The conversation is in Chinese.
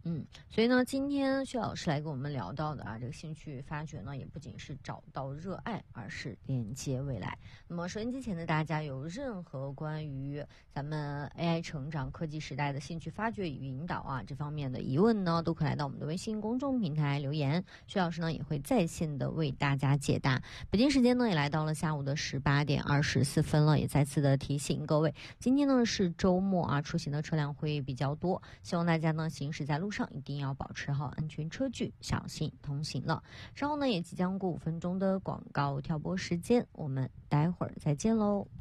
所以呢，今天薛老师来跟我们聊到的这个兴趣发掘呢，也不仅是找到热爱，而是连接未来。那么收音机前的大家有任何关于咱们 AI 成长科技时代的兴趣发掘与引导这方面的疑问呢，都可以来到我们的微信公众平台留言，薛老师呢也会在线的为大家解答。北京时间呢也来到了下午的18点24分了，也再次的提醒各位，今天呢是周末出行的车辆会比较多，希望大家呢行驶在路上一定要保持好安全车距，小心通行了。稍后呢也即将过5分钟的广告跳播时间，我们待会儿再见喽。